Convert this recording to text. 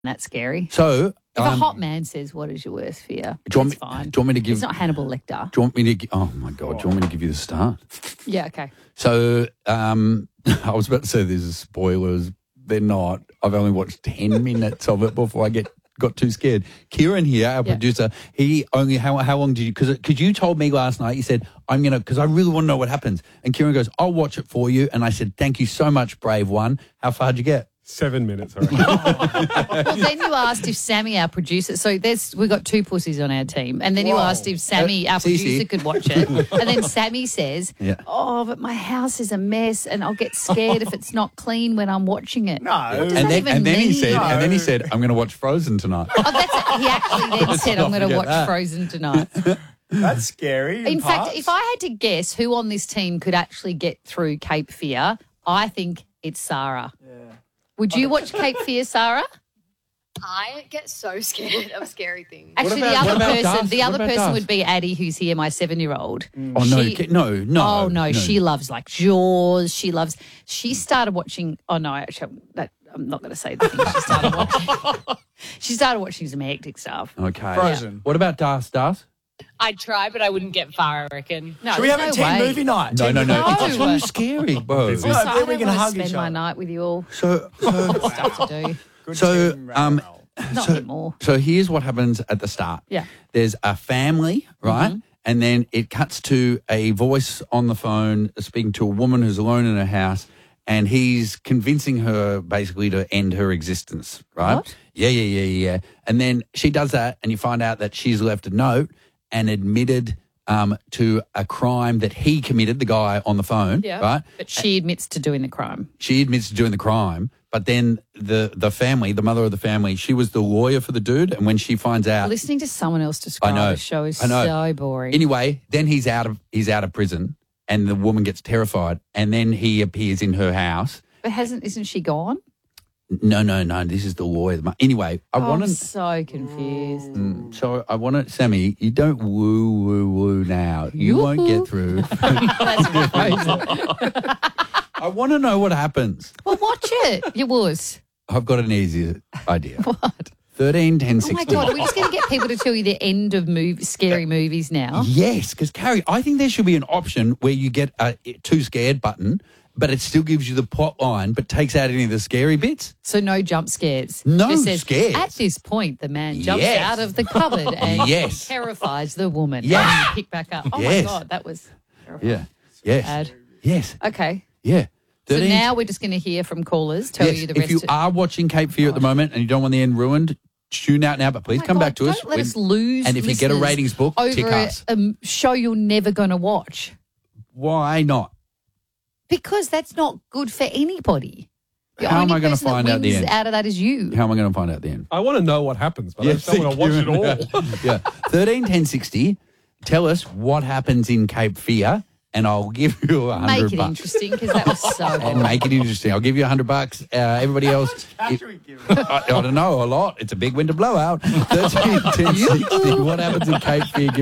That's scary. So If a hot man says, "What is your worst fear?" It's fine. Do you want me to give? It's not Hannibal Lecter. Do you want me to? Oh my God! Do you want me to give you the start? Yeah. Okay. So I was about to say these are spoilers. They're not. I've only watched 10 minutes of it before I got too scared. Kieran here, our producer, he only how long did you? Because you told me last night. You said I'm gonna because I really want to know what happens. And Kieran goes, "I'll watch it for you." And I said, "Thank you so much, brave one." How far did you get? 7 minutes. All right. Well, then you asked if Sammy, our producer, so we've got two pussies on our team, and then you asked if Sammy, our producer, could watch it, and then Sammy says, "Oh, but my house is a mess, and I'll get scared if it's not clean when I'm watching it." No, And then he said, "I'm going to watch Frozen tonight." Oh, that's it. He actually then said, "I'm going to watch Frozen tonight." That's scary. In fact, if I had to guess who on this team could actually get through Cape Fear, I think it's Sarah. Yeah. Would you watch Cape Fear, Sarah? I get so scared of scary things. Actually, the other person would be Addie, who's here, my 7-year-old. Oh, no. Oh, no, she loves like Jaws. She started watching, actually, I'm not going to say the thing she started watching. She started watching some hectic stuff. Okay. Frozen. Yeah. What about Das? I'd try, but I wouldn't get far, I reckon. No, should we have a team movie night? No. No. It's scary, bro. So I don't want to spend my night with you all. So Stuff to do. Not anymore. So here's what happens at the start. Yeah. There's a family, right? Mm-hmm. And then it cuts to a voice on the phone speaking to a woman who's alone in her house, and he's convincing her basically to end her existence, right? What? Yeah. And then she does that, and you find out that she's left a note and admitted to a crime that he committed, the guy on the phone, right? But she admits to doing the crime. She admits to doing the crime, but then the family, the mother of the family, she was the lawyer for the dude, and when she finds out... Listening to someone else describe the show is so boring. Anyway, then he's out of prison, and the woman gets terrified, and then he appears in her house. But isn't she gone? No. This is the lawyer. Anyway, I'm so confused. So I want to, Sammy, you don't woo now. You won't get through. That's Frozen. I want to know what happens. Well, watch it. You was. I've got an easier idea. What? 13, 10, 16. Oh my God, are we just going to get people to tell you the end of scary movies now? Yes, because Carrie, I think there should be an option where you get a too scared button, but it still gives you the plot line, but takes out any of the scary bits. So no jump scares. No just says, scares. At this point, the man jumps out of the cupboard and terrifies the woman. Yes. And you pick back up. Oh my God, that was terrifying. Yeah. Yes. Bad. Yes. Okay. Yeah. 13. So now we're just going to hear from callers, tell you the rest. If you are watching Cape Fear at the moment and you don't want the end ruined, tune out now, but please come back to us. Don't let us lose. And if you get a ratings book, tick us. Over a show you're never going to watch. Why not? Because that's not good for anybody. How am I going to find out the end? Out of that is you. How am I going to find out the end? I want to know what happens, but I just don't want to watch it all. Yeah. 13 10 60. Tell us what happens in Cape Fear, and I'll give you $100. Make it interesting, because that was so boring. And make it interesting. I'll give you $100. Everybody else, How should we give I don't know, a lot. It's a big winter blowout. 13 10 60. What happens in Cape Fear?